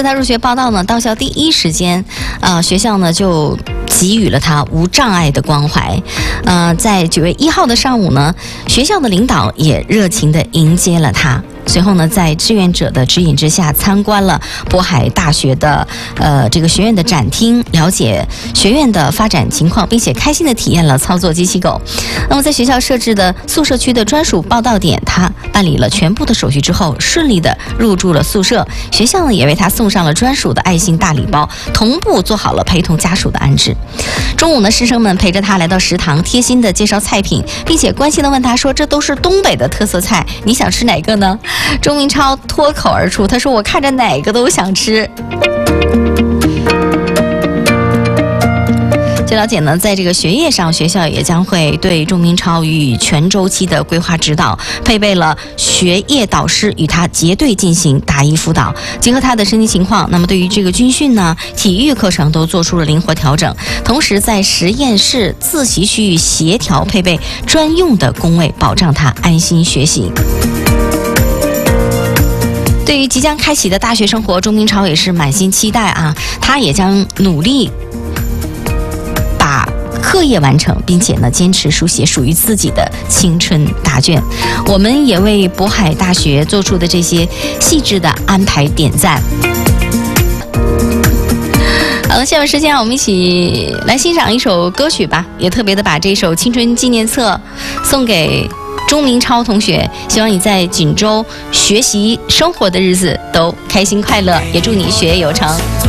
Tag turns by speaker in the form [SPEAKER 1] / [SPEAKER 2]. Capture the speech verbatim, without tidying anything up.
[SPEAKER 1] 他入学报到呢，到校第一时间，呃，学校呢就给予了他无障碍的关怀。呃，在九月一号的上午呢，学校的领导也热情地迎接了他。随后呢，在志愿者的指引之下，参观了渤海大学的呃这个学院的展厅，了解学院的发展情况，并且开心地体验了操作机器狗。那么在学校设置的宿舍区的专属报到点，他办理了全部的手续之后，顺利地入住了宿舍。学校呢也为他送上了专属的爱心大礼包，同步做好了陪同家属的安置。中午呢，师生们陪着他来到食堂，贴心地介绍菜品，并且关心地问他说：“这都是东北的特色菜，你想吃哪个呢？”钟明超脱口而出，他说：“我看着哪个都想吃。”据了解呢，在这个学业上，学校也将会对钟明超予以全周期的规划指导，配备了学业导师与他结对进行答疑辅导，结合他的身体情况，那么对于这个军训呢、体育课程都做出了灵活调整，同时在实验室、自习区域协调配备专用的工位，保障他安心学习。对于即将开启的大学生活，钟明超也是满心期待啊！他也将努力把课业完成，并且呢，坚持书写属于自己的青春答卷。我们也为渤海大学做出的这些细致的安排点赞。好了，下面时间我们一起来欣赏一首歌曲吧，也特别的把这首青春纪念册送给钟明超同学，希望你在锦州学习生活的日子都开心快乐，也祝你学业有成。